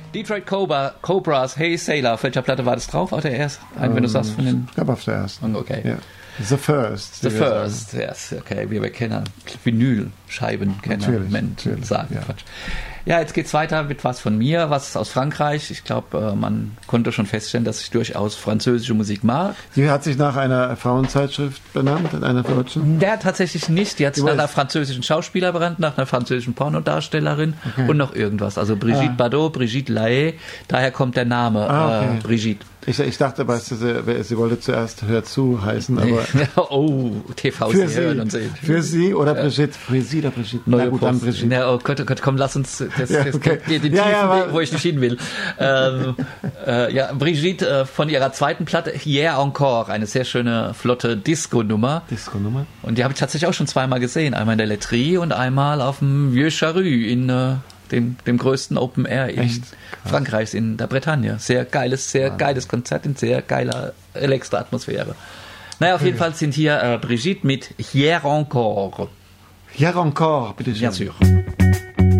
Detroit Cobras, Hey Sailor. Auf welcher Platte war das drauf? Auf der ersten? Wenn du sagst von den... Ich glaube auf der ersten. Okay. Ja. The First, yes, okay, wir kennen Vinylscheiben kennen, natürlich, sagen. ja. Quatsch. Ja, jetzt geht's weiter mit was von mir, was aus Frankreich. Ich glaube, man konnte schon feststellen, dass ich durchaus französische Musik mag. Die hat sich nach einer Frauenzeitschrift benannt, einer deutschen? Der tatsächlich nicht. Die hat sich nach einer französischen Schauspieler benannt, nach einer französischen Pornodarstellerin und noch irgendwas. Also Brigitte Bardot, Brigitte Lahaie, daher kommt der Name Brigitte. Ich dachte, sie wollte zuerst Hör zu heißen, aber... TV, für Sie hören und sehen. Für Sie oder Brigitte? Für Sie oder Brigitte? Na gut, dann Brigitte. Ja, oh Gott, komm, lass uns... Das geht den tiefen Weg, wo ich nicht hin will. Brigitte von ihrer zweiten Platte, Hier encore, eine sehr schöne, flotte Disco-Nummer. Und die habe ich tatsächlich auch schon zweimal gesehen. Einmal in der Letterie und einmal auf dem Vieux Charrue in... Dem größten Open Air in Frankreichs, in der Bretagne. Sehr geiles Konzert in sehr geiler Elektroatmosphäre. Naja, auf jeden Fall sind hier Brigitte mit Hier encore. Hier encore, bitte schön. Bien sûr.